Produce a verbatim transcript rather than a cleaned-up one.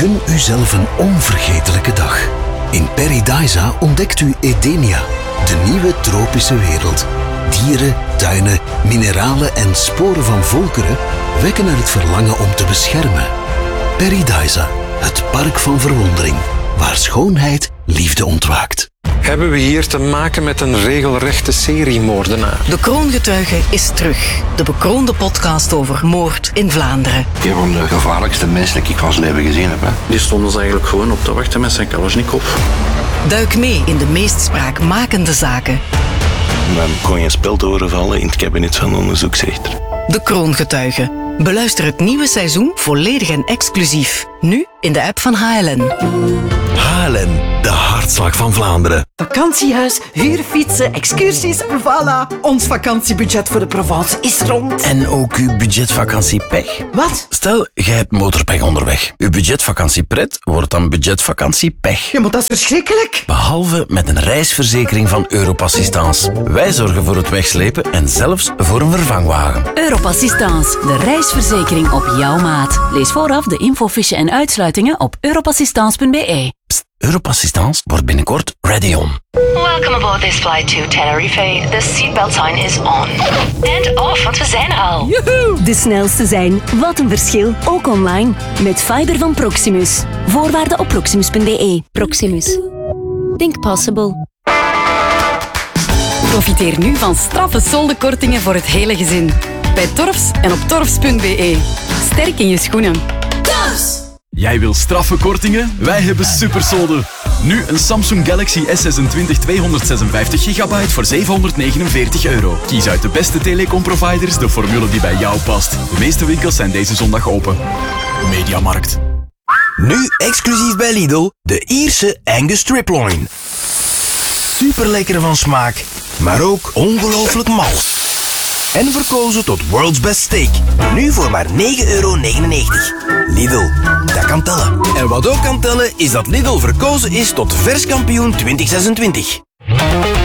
Gun uzelf een onvergetelijke dag. In Paradisa ontdekt u Edenia, de nieuwe tropische wereld. Dieren, tuinen, mineralen en sporen van volkeren wekken er het verlangen om te beschermen. Paradisa, het park van verwondering, waar schoonheid liefde ontwaakt. Hebben we hier te maken met een regelrechte seriemoordenaar? De Kroongetuige is terug. De bekroonde podcast over moord in Vlaanderen. Een van de gevaarlijkste mensen die ik van zijn leven gezien heb. Hè. Die stonden ze eigenlijk gewoon op te wachten met zijn Kalashnikov. Duik mee in de meest spraakmakende zaken. Dan kon je een spel doorvallen in het kabinet van de onderzoeksrechter. De Kroongetuige. Beluister het nieuwe seizoen volledig en exclusief. Nu in de app van H L N. H L N, de hartslag van Vlaanderen. Vakantiehuis, huurfietsen, excursies, voilà. Ons vakantiebudget voor de Provence is rond. En ook uw budgetvakantiepech. Wat? Stel, jij hebt motorpech onderweg. Uw budgetvakantiepret wordt dan budgetvakantiepech. Ja, maar dat is verschrikkelijk. Behalve met een reisverzekering van Europassistance. Wij zorgen voor het wegslepen en zelfs voor een vervangwagen. Europassistance, de reisverzekering op jouw maat. Lees vooraf de infofiche en uitsluitingen op europassistance punt b e. Pst, Europassistance wordt binnenkort ready on. Welcome aboard this flight to Tenerife. The seatbelt sign is on. And off, want we zijn er al. Joehoe! De snelste zijn. Wat een verschil. Ook online. Met fiber van Proximus. Voorwaarden op proximus punt b e. Proximus. Think possible. Profiteer nu van straffe soldenkortingen voor het hele gezin. Bij Torfs en op torfs punt b e. Sterk in je schoenen. Torfs! Jij wil straffe kortingen? Wij hebben supersolden. Nu een Samsung Galaxy S zesentwintig tweehonderdzesenvijftig gigabyte voor zevenhonderdnegenenveertig euro. Kies uit de beste telecomproviders de formule die bij jou past. De meeste winkels zijn deze zondag open. Mediamarkt. Nu exclusief bij Lidl, de Ierse Angus Striploin. Super lekker van smaak, maar ook ongelooflijk mals. En verkozen tot World's Best Steak. Nu voor maar negen euro negenennegentig. Lidl, dat kan tellen. En wat ook kan tellen is dat Lidl verkozen is tot verskampioen twintig zesentwintig.